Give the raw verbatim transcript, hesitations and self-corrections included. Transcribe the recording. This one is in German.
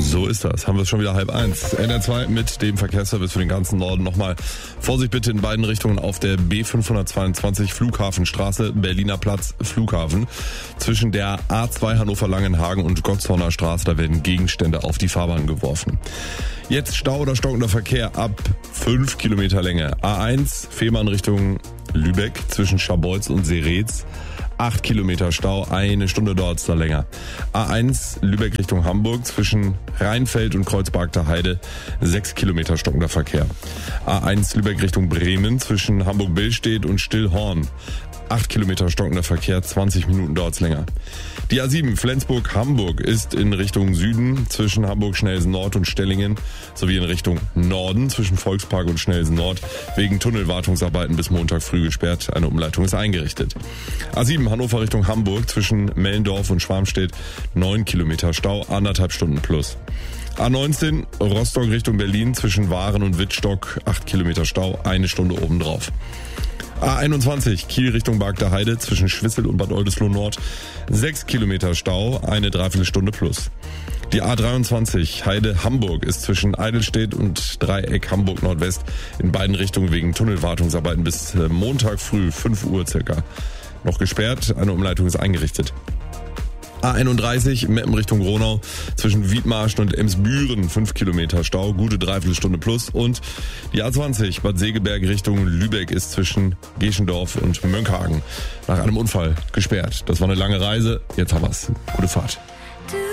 So ist das. Haben wir es schon wieder halb eins. N R zwei mit dem Verkehrsservice für den ganzen Norden. Nochmal Vorsicht bitte in beiden Richtungen auf der B fünfhundertzweiundzwanzig Flughafenstraße, Berliner Platz, Flughafen. Zwischen der A zwei Hannover-Langenhagen und Gotshorner Straße, da werden Gegenstände auf die Fahrbahn geworfen. Jetzt Stau oder stockender Verkehr ab fünf Kilometer Länge. A eins, Fehmarn Richtung Lübeck zwischen Scharbeutz und Seretz. acht Kilometer Stau, eine Stunde dauert es da länger. A eins Lübeck Richtung Hamburg zwischen Rheinfeld und Kreuzbergter Heide, sechs Kilometer stockender Verkehr. A eins Lübeck Richtung Bremen zwischen Hamburg-Billstedt und Stillhorn, acht Kilometer stockender Verkehr, zwanzig Minuten dauert es länger. Die A sieben Flensburg-Hamburg ist in Richtung Süden zwischen Hamburg-Schnelsen-Nord und Stellingen sowie in Richtung Norden zwischen Volkspark und Schnelsen-Nord wegen Tunnelwartungsarbeiten bis Montag früh gesperrt. Eine Umleitung ist eingerichtet. A sieben Hannover Richtung Hamburg zwischen Mellendorf und Schwarmstedt, neun Kilometer Stau, anderthalb Stunden plus. A neunzehn Rostock Richtung Berlin zwischen Waren und Wittstock, acht Kilometer Stau, eine Stunde obendrauf. A einundzwanzig Kiel Richtung Bargter Heide zwischen Schwissel und Bad Oldesloe Nord, sechs Kilometer Stau, eine Dreiviertelstunde plus. Die A dreiundzwanzig Heide Hamburg ist zwischen Eidelstedt und Dreieck Hamburg Nordwest in beiden Richtungen wegen Tunnelwartungsarbeiten bis Montag früh fünf Uhr circa noch gesperrt. Eine Umleitung ist eingerichtet. A einunddreißig Meppen Richtung Gronau zwischen Wiedmarschen und Emsbüren, fünf Kilometer Stau, gute Dreiviertelstunde plus. Und die A zwanzig Bad Segeberg Richtung Lübeck ist zwischen Geschendorf und Mönckehagen nach einem Unfall gesperrt. Das war eine lange Reise, jetzt haben wir's. Gute Fahrt.